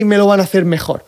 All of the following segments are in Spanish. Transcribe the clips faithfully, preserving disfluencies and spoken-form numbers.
me lo van a hacer mejor.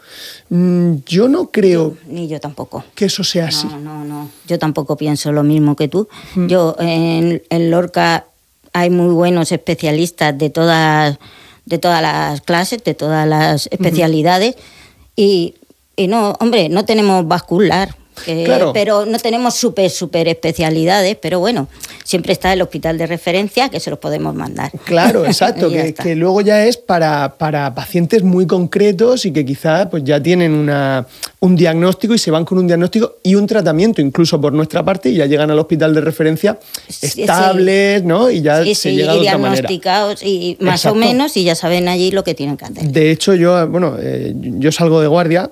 Yo no creo... Yo, ni yo tampoco. Que eso sea así. No, no, no. Yo tampoco pienso lo mismo que tú. Mm. Yo, en, en Lorca hay muy buenos especialistas de todas, de todas las clases, de todas las especialidades. Mm-hmm. Y, y no, hombre, no tenemos vascular. Que, claro. Pero no tenemos súper, súper especialidades, pero bueno, siempre está el hospital de referencia que se los podemos mandar. Claro, exacto, que, que luego ya es para, para pacientes muy concretos y que quizás pues, ya tienen una, un diagnóstico y se van con un diagnóstico y un tratamiento, incluso por nuestra parte, y ya llegan al hospital de referencia estables, sí. ¿no? Y ya sí, se sí, llega y de otra diagnosticados manera. Y más exacto. o menos, y ya saben allí lo que tienen que hacer. De hecho, yo, bueno, eh, yo salgo de guardia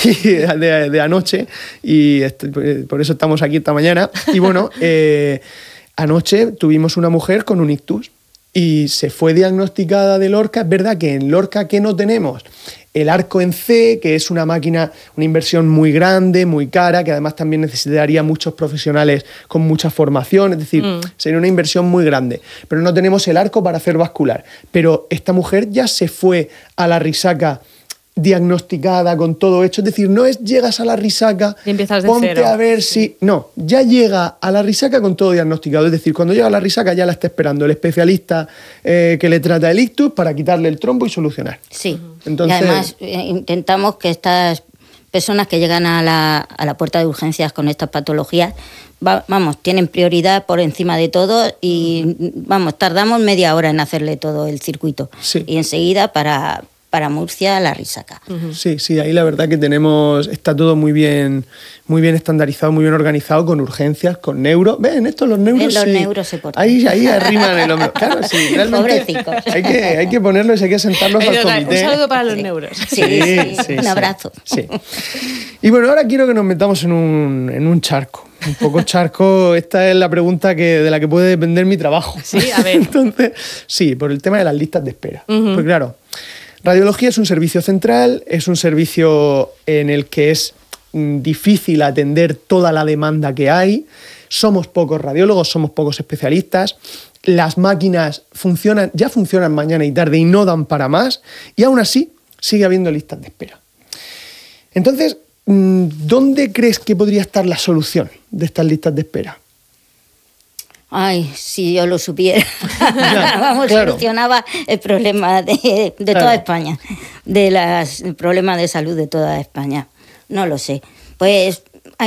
de, de anoche y por eso estamos aquí esta mañana. Y bueno, eh, anoche tuvimos una mujer con un ictus y se fue diagnosticada de Lorca. Es verdad que en Lorca, ¿qué no tenemos? El arco en C, que es una máquina, una inversión muy grande, muy cara, que además también necesitaría muchos profesionales con mucha formación, es decir, mm. sería una inversión muy grande. Pero no tenemos el arco para hacer vascular. Pero esta mujer ya se fue a la Risaca diagnosticada, con todo hecho, es decir, no es llegas a la Risaca, y empiezas de ponte cero. a ver si... No, ya llega a la Risaca con todo diagnosticado, es decir, cuando llega a la Risaca ya la está esperando el especialista eh, que le trata el ictus para quitarle el trombo y solucionar. Sí, entonces, y además eh, intentamos que estas personas que llegan a la, a la puerta de urgencias con estas patologías, va, vamos, tienen prioridad por encima de todo y, vamos, tardamos media hora en hacerle todo el circuito. Sí. Y enseguida para... para Murcia, la Risaca. Uh-huh. Sí, sí, ahí la verdad que tenemos, está todo muy bien, muy bien estandarizado, muy bien organizado, con urgencias, con neuro. Ven, estos los neuros. En los sí. neuros se portan. Ahí, ahí arriman el hombro. Claro, sí, realmente hay que, hay que ponerlos, hay que sentarlos al comité. Un saludo para los sí. neuros. Sí, sí, sí, sí, un abrazo. Sí. Y bueno, ahora quiero que nos metamos en un, en un charco. Un poco charco, esta es la pregunta que, de la que puede depender mi trabajo. Sí, a ver. Entonces, sí, por el tema de las listas de espera. Uh-huh. Pues claro, radiología es un servicio central, es un servicio en el que es difícil atender toda la demanda que hay. Somos pocos radiólogos, somos pocos especialistas. Las máquinas funcionan, ya funcionan mañana y tarde y no dan para más. Y aún así sigue habiendo listas de espera. Entonces, ¿dónde crees que podría estar la solución de estas listas de espera? Ay, si yo lo supiera. Ya, Vamos, claro. solucionaba el problema de, de claro. toda España, de las, el problema de salud de toda España. No lo sé. Pues hay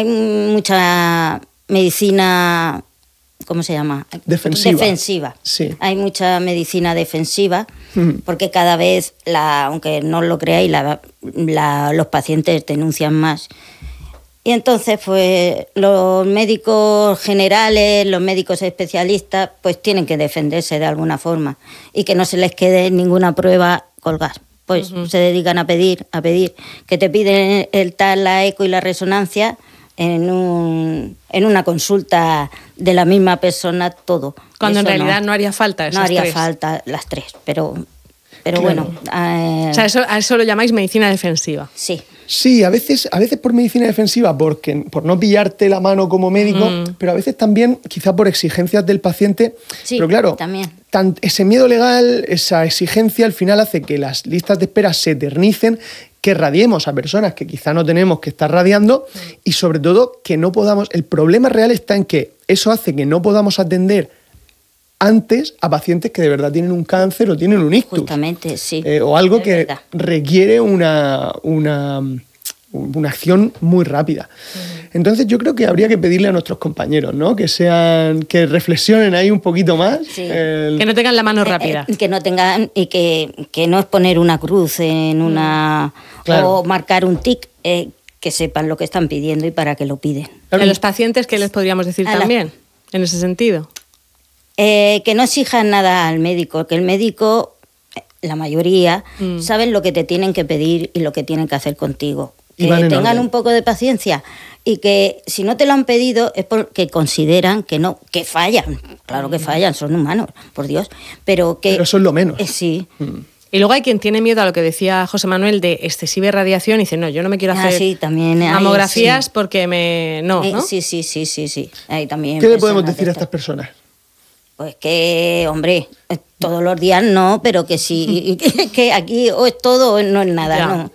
mucha medicina, ¿cómo se llama? Defensiva. Defensiva. Sí. Hay mucha medicina defensiva, mm. porque cada vez, la, aunque no lo creáis, la, la, los pacientes denuncian más. Y entonces, pues, los médicos generales, los médicos especialistas, pues tienen que defenderse de alguna forma y que no se les quede ninguna prueba colgada. Pues uh-huh. se dedican a pedir, a pedir, que te piden el tal, la eco y la resonancia en un, en una consulta de la misma persona, todo. Cuando eso en realidad no, no haría falta esas No haría tres. falta las tres, pero, pero claro. bueno. Eh, o sea, eso, a eso lo llamáis medicina defensiva. Sí. Sí, a veces, a veces por medicina defensiva, porque, por no pillarte la mano como médico, mm. pero a veces también quizá por exigencias del paciente. Sí, pero claro, también. Tan, ese miedo legal, esa exigencia al final hace que las listas de espera se eternicen, que radiemos a personas que quizá no tenemos que estar radiando mm. y sobre todo que no podamos... El problema real está en que eso hace que no podamos atender antes a pacientes que de verdad tienen un cáncer o tienen un ictus. Justamente, sí. Eh, o algo es que verdad. requiere una, una, una acción muy rápida. Uh-huh. Entonces yo creo que habría que pedirle a nuestros compañeros, ¿no? Que sean, que reflexionen ahí un poquito más. Sí. El... Que no tengan la mano rápida. Eh, eh, que no tengan, y que, que no es poner una cruz en una... Claro. O marcar un tic, eh, que sepan lo que están pidiendo y para qué lo piden. Claro. ¿A los pacientes qué les podríamos decir a también, la... en ese sentido? Eh, que no exijan nada al médico, que el médico, la mayoría, mm. saben lo que te tienen que pedir y lo que tienen que hacer contigo. Que tengan orden. Un poco de paciencia y que si no te lo han pedido es porque consideran que no, que fallan. Claro que fallan, son humanos, por Dios. Pero que... Pero eso es lo menos. Eh, sí. Mm. Y luego hay quien tiene miedo a lo que decía José Manuel de excesiva irradiación y dice, no, yo no me quiero hacer ah, sí, también hay, mamografías sí. porque me... No, eh, ¿no? Sí, sí, sí, sí, sí. Hay también ¿Qué le podemos decir a estas personas? Pues que, hombre, todos los días no, pero que sí, que, que aquí o es todo o no es nada, Ya. no.